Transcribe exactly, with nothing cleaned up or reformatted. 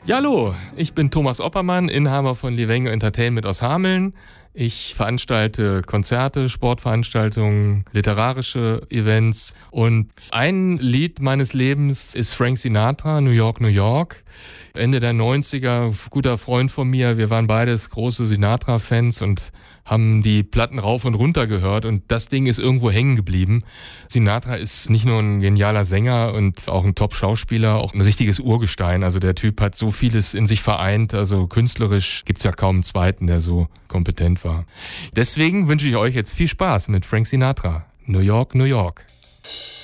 Ja, hallo, ich bin Thomas Oppermann, Inhaber von Livenge Entertainment aus Hameln. Ich veranstalte Konzerte, Sportveranstaltungen, literarische Events und ein Lied meines Lebens ist Frank Sinatra, New York, New York. Ende der neunziger, guter Freund von mir, wir waren beides große Sinatra-Fans und haben die Platten rauf und runter gehört und das Ding ist irgendwo hängen geblieben. Sinatra ist nicht nur ein genialer Sänger und auch ein Top-Schauspieler, auch ein richtiges Urgestein. Also der Typ hat so vieles in sich vereint, also künstlerisch gibt's ja kaum einen zweiten, der so kompetent war. Deswegen wünsche ich euch jetzt viel Spaß mit Frank Sinatra. New York, New York.